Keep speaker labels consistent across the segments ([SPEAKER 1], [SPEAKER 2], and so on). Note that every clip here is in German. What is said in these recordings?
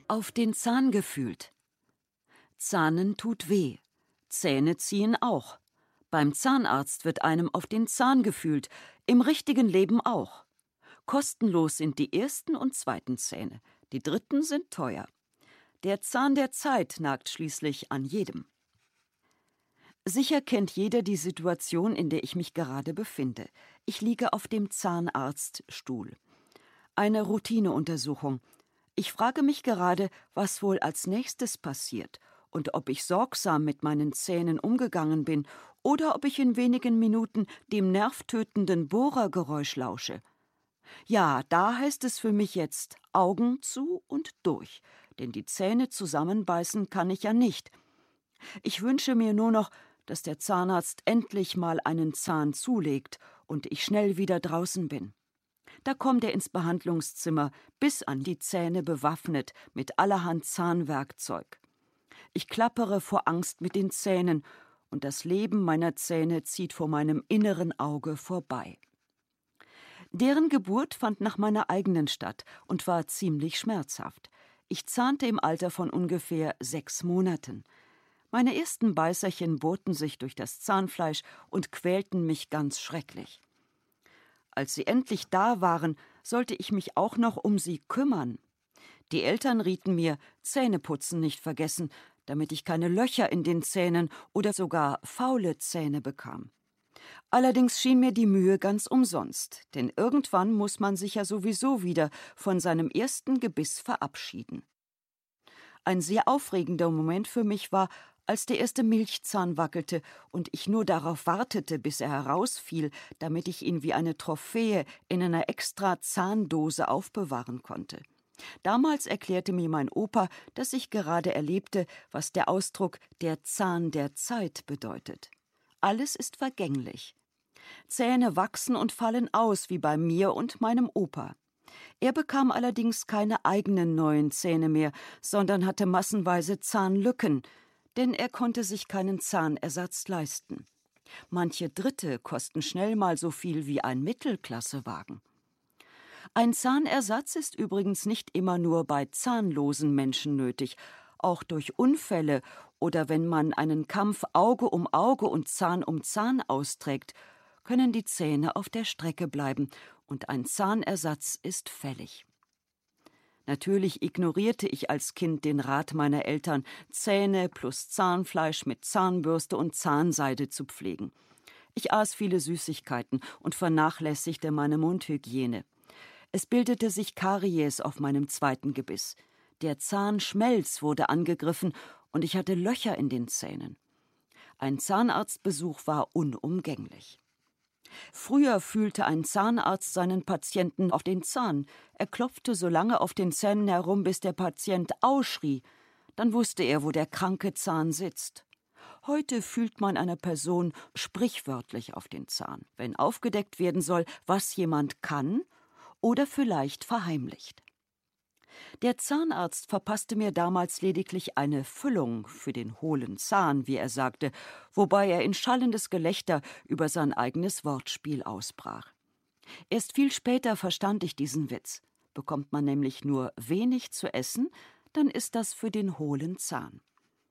[SPEAKER 1] Auf den Zahn gefühlt. Zahnen tut weh. Zähne ziehen auch. Beim Zahnarzt wird einem auf den Zahn gefühlt, im richtigen Leben auch. Kostenlos sind die ersten und zweiten Zähne, die dritten sind teuer. Der Zahn der Zeit nagt schließlich an jedem. Sicher kennt jeder die Situation, in der ich mich gerade befinde. Ich liege auf dem Zahnarztstuhl. Eine Routineuntersuchung. Ich frage mich gerade, was wohl als nächstes passiert und ob ich sorgsam mit meinen Zähnen umgegangen bin oder ob ich in wenigen Minuten dem nervtötenden Bohrergeräusch lausche. Ja, da heißt es für mich jetzt Augen zu und durch, denn die Zähne zusammenbeißen kann ich ja nicht. Ich wünsche mir nur noch, dass der Zahnarzt endlich mal einen Zahn zulegt und ich schnell wieder draußen bin. Da kommt er ins Behandlungszimmer, bis an die Zähne bewaffnet mit allerhand Zahnwerkzeug. Ich klappere vor Angst mit den Zähnen und das Leben meiner Zähne zieht vor meinem inneren Auge vorbei. Deren Geburt fand nach meiner eigenen statt und war ziemlich schmerzhaft. Ich zahnte im Alter von ungefähr 6 Monaten. Meine ersten Beißerchen bohrten sich durch das Zahnfleisch und quälten mich ganz schrecklich. Als sie endlich da waren, sollte ich mich auch noch um sie kümmern. Die Eltern rieten mir, Zähneputzen nicht vergessen, damit ich keine Löcher in den Zähnen oder sogar faule Zähne bekam. Allerdings schien mir die Mühe ganz umsonst, denn irgendwann muss man sich ja sowieso wieder von seinem ersten Gebiss verabschieden. Ein sehr aufregender Moment für mich war, als der erste Milchzahn wackelte und ich nur darauf wartete, bis er herausfiel, damit ich ihn wie eine Trophäe in einer extra Zahndose aufbewahren konnte. Damals erklärte mir mein Opa, dass ich gerade erlebte, was der Ausdruck »der Zahn der Zeit« bedeutet. Alles ist vergänglich. Zähne wachsen und fallen aus, wie bei mir und meinem Opa. Er bekam allerdings keine eigenen neuen Zähne mehr, sondern hatte massenweise Zahnlücken, denn er konnte sich keinen Zahnersatz leisten. Manche Dritte kosten schnell mal so viel wie ein Mittelklassewagen. Ein Zahnersatz ist übrigens nicht immer nur bei zahnlosen Menschen nötig. Auch durch Unfälle oder wenn man einen Kampf Auge um Auge und Zahn um Zahn austrägt, können die Zähne auf der Strecke bleiben und ein Zahnersatz ist fällig. Natürlich ignorierte ich als Kind den Rat meiner Eltern, Zähne plus Zahnfleisch mit Zahnbürste und Zahnseide zu pflegen. Ich aß viele Süßigkeiten und vernachlässigte meine Mundhygiene. Es bildete sich Karies auf meinem zweiten Gebiss. Der Zahnschmelz wurde angegriffen und ich hatte Löcher in den Zähnen. Ein Zahnarztbesuch war unumgänglich. Früher fühlte ein Zahnarzt seinen Patienten auf den Zahn. Er klopfte so lange auf den Zähnen herum, bis der Patient Au schrie. Dann wusste er, wo der kranke Zahn sitzt. Heute fühlt man einer Person sprichwörtlich auf den Zahn, wenn aufgedeckt werden soll, was jemand kann oder vielleicht verheimlicht. Der Zahnarzt verpasste mir damals lediglich eine Füllung für den hohlen Zahn, wie er sagte, wobei er in schallendes Gelächter über sein eigenes Wortspiel ausbrach. Erst viel später verstand ich diesen Witz. Bekommt man nämlich nur wenig zu essen, dann ist das für den hohlen Zahn.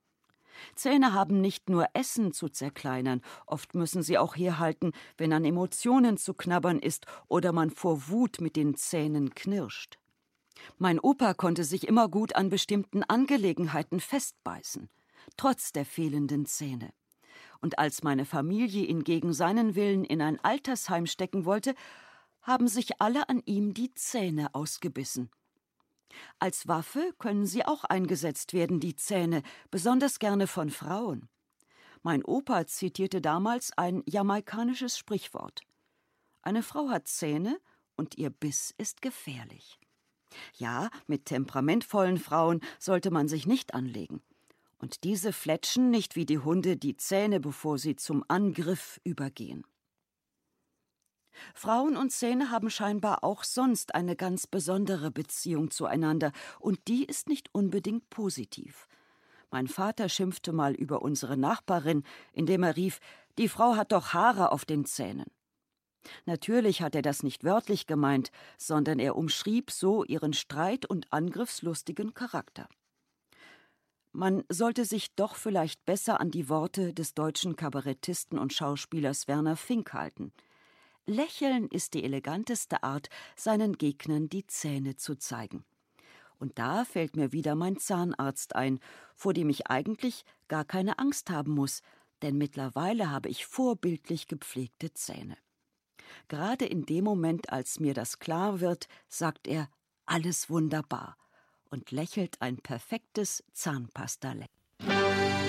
[SPEAKER 1] Zähne haben nicht nur Essen zu zerkleinern, oft müssen sie auch herhalten, wenn an Emotionen zu knabbern ist oder man vor Wut mit den Zähnen knirscht. Mein Opa konnte sich immer gut an bestimmten Angelegenheiten festbeißen, trotz der fehlenden Zähne. Und als meine Familie ihn gegen seinen Willen in ein Altersheim stecken wollte, haben sich alle an ihm die Zähne ausgebissen. Als Waffe können sie auch eingesetzt werden, die Zähne, besonders gerne von Frauen. Mein Opa zitierte damals ein jamaikanisches Sprichwort. Eine Frau hat Zähne und ihr Biss ist gefährlich. Ja, mit temperamentvollen Frauen sollte man sich nicht anlegen. Und diese fletschen nicht wie die Hunde die Zähne, bevor sie zum Angriff übergehen. Frauen und Zähne haben scheinbar auch sonst eine ganz besondere Beziehung zueinander, und die ist nicht unbedingt positiv. Mein Vater schimpfte mal über unsere Nachbarin, indem er rief, die Frau hat doch Haare auf den Zähnen. Natürlich hat er das nicht wörtlich gemeint, sondern er umschrieb so ihren streit- und angriffslustigen Charakter. Man sollte sich doch vielleicht besser an die Worte des deutschen Kabarettisten und Schauspielers Werner Fink halten. Lächeln ist die eleganteste Art, seinen Gegnern die Zähne zu zeigen. Und da fällt mir wieder mein Zahnarzt ein, vor dem ich eigentlich gar keine Angst haben muss, denn mittlerweile habe ich vorbildlich gepflegte Zähne. Gerade in dem Moment, als mir das klar wird, sagt er: Alles wunderbar und lächelt ein perfektes Zahnpasta-Leck.